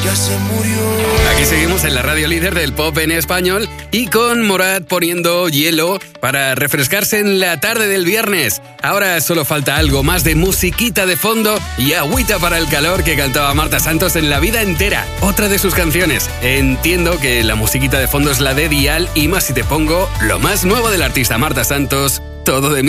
ya se murió. Aquí seguimos en la radio líder del pop en español y con Morat poniendo hielo para refrescarse en la tarde del viernes. Ahora solo falta algo más de musiquita de fondo y agüita para el calor que cantaba Marta Santos en La Vida Entera, otra de sus canciones. Entiendo que la musiquita de fondo es la de Dial y más si te pongo lo más nuevo del artista Marta Santos, Todo de mí.